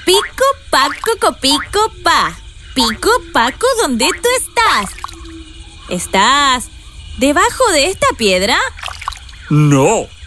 Pico, paco, copico, pa. Pico, paco, ¿dónde tú estás? ¿Estás debajo de esta piedra? No,